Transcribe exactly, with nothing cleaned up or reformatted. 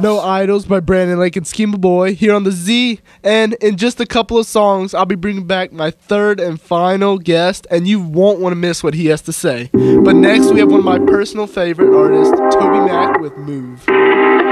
No Idols by Brandon Lake and Schema Boy here on the Z. And in just a couple of songs, I'll be bringing back my third and final guest, and you won't want to miss what he has to say. But next, we have one of my personal favorite artists, Toby Mac with Move.